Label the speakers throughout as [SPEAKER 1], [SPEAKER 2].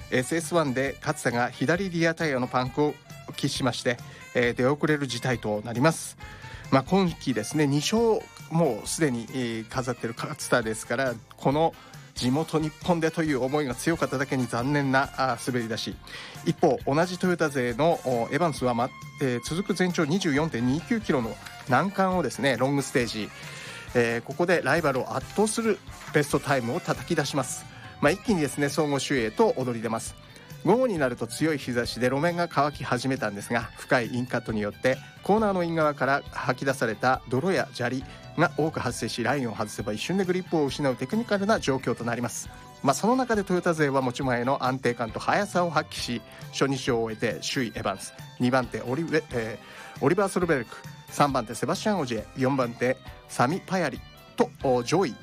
[SPEAKER 1] SS1 で勝田が左リアタイヤのパンクを喫しまして、出遅れる事態となります。今季ですね2勝もうすでに、飾っている勝田ですから、この地元日本でという思いが強かっただけに残念な滑り出し。一方同じトヨタ勢のエヴァンスは、続く全長 24.29 キロの難関をですねロングステージ、ここでライバルを圧倒するベストタイムを叩き出します。一気にですね総合首位へと躍り出ます。午後になると強い日差しで路面が乾き始めたんですが、深いインカットによってコーナーのイン側から吐き出された泥や砂利が多く発生し、ラインを外せば一瞬でグリップを失うテクニカルな状況となります。その中でトヨタ勢は持ち前の安定感と速さを発揮し、初日を終えて首位エバンス、2番手オリバー・ソルベルク、3番手セバスチャン・オジエ、4番手サミ・パヤリと上位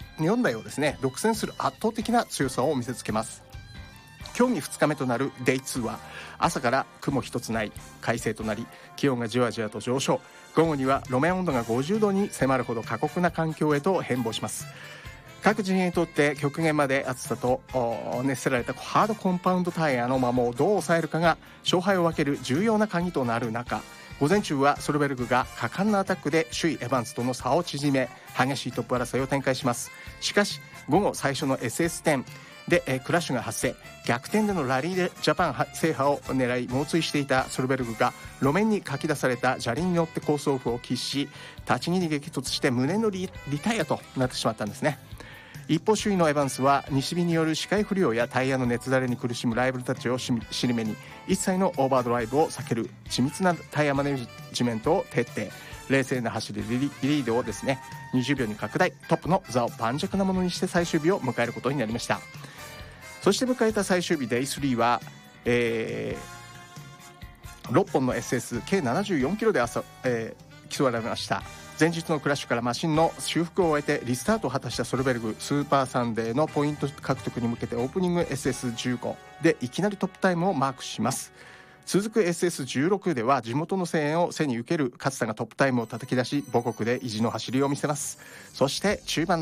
[SPEAKER 1] 4台をですね独占する圧倒的な強さを見せつけます。競技2日目となる Day2 は朝から雲一つない快晴となり、気温がじわじわと上昇。午後には路面温度が50度に迫るほど過酷な環境へと変貌します。各陣営にとって極限まで暑さと熱せられたハードコンパウンドタイヤの摩耗をどう抑えるかが勝敗を分ける重要な鍵となる中、午前中はソルベルグが果敢なアタックで首位エヴァンスとの差を縮め、激しいトップ争いを展開します。しかし午後最初の SS10 でクラッシュが発生。逆転でのラリージャパン制覇を狙い猛追していたソルベルグが路面にかき出された砂利によってコースオフを喫し、立ち木に激突して無念のリタイアとなってしまったんですね。一方首位のエヴァンスは西日による視界不良やタイヤの熱だれに苦しむライバルたちを尻目に、一切のオーバードライブを避ける緻密なタイヤマネジメントを徹底。冷静な走りでリードをですね20秒に拡大、トップの座を盤石なものにして最終日を迎えることになりました。そして迎えた最終日 Day3 は、6本の SS 計74キロで競われました。前日のクラッシュからマシンの修復を終えてリスタートを果たしたソルベルグ、スーパーサンデーのポイント獲得に向けてオープニング SS15 でいきなりトップタイムをマークします。続く SS16 では地元の声援を背に受ける勝田がトップタイムを叩き出し、母国で意地の走りを見せます。そして中盤の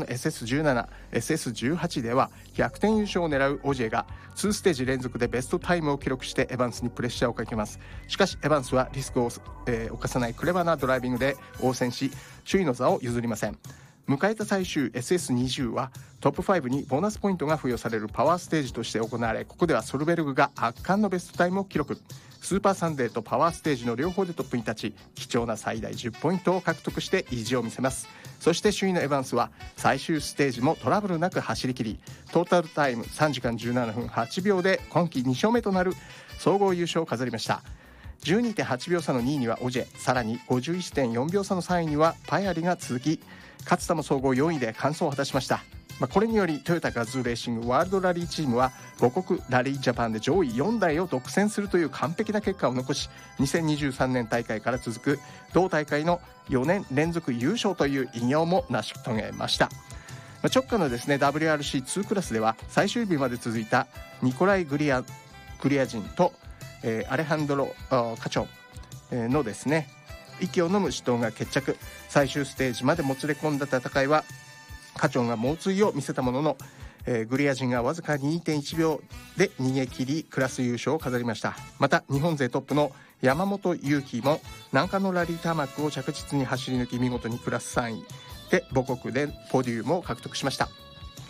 [SPEAKER 1] SS17、SS18 では逆転優勝を狙うオジエが2ステージ連続でベストタイムを記録してエヴァンスにプレッシャーをかけます。しかしエヴァンスはリスクを、犯さないクレバーなドライビングで応戦し、首位の座を譲りません。迎えた最終 SS20 はトップ5にボーナスポイントが付与されるパワーステージとして行われ、ここではソルベルグが圧巻のベストタイムを記録。スーパーサンデーとパワーステージの両方でトップに立ち、貴重な最大10ポイントを獲得して意地を見せます。そして首位のエヴァンスは最終ステージもトラブルなく走り切り、トータルタイム3時間17分8秒で今季2勝目となる総合優勝を飾りました。12.8 秒差の2位にはオジェ、さらに 51.4 秒差の3位にはパヤリが続き、勝田も総合4位で完走を果たしました。これによりトヨタガズーレーシングワールドラリーチームは母国ラリージャパンで上位4台を独占するという完璧な結果を残し、2023年大会から続く同大会の4年連続優勝という偉業も成し遂げました。直下のですね WRC2 クラスでは最終日まで続いたニコライ・グリアジンと、アレハンドロ・カチョンのですね息を飲む死闘が決着。最終ステージまでもつれ込んだ戦いはカチョンが猛追を見せたものの、グリアジンがわずか 2.1 秒で逃げ切りクラス優勝を飾りました。また日本勢トップの山本裕貴も難関のラリーターマックを着実に走り抜き、見事にクラス3位で母国でポデュームを獲得しました。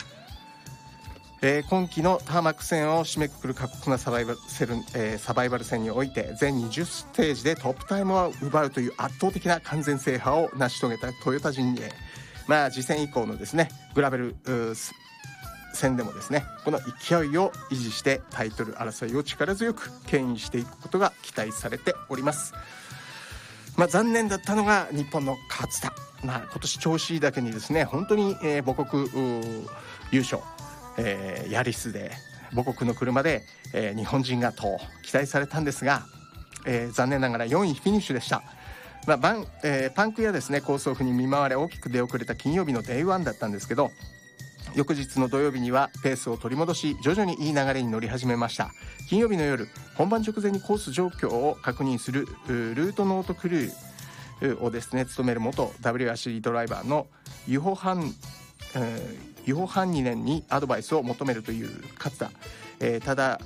[SPEAKER 1] 今季のターマック戦を締めくくる過酷なサバイバル戦において全20ステージでトップタイムを奪うという圧倒的な完全制覇を成し遂げたトヨタ陣営、次戦以降のですねグラベル戦でもですねこの勢いを維持してタイトル争いを力強く牽引していくことが期待されております。残念だったのが日本の勝田、今年調子いいだけにですね本当に、母国優勝、ヤリスで母国の車で、日本人がと期待されたんですが、残念ながら4位フィニッシュでした。パンクやですねコースオフに見舞われ大きく出遅れた金曜日の Day1 だったんですけど、翌日の土曜日にはペースを取り戻し徐々にいい流れに乗り始めました。金曜日の夜、本番直前にコース状況を確認するルートノートクルーをですね務める元 WRC ドライバーのユホハンニネンにアドバイスを求めるという勝田、ただ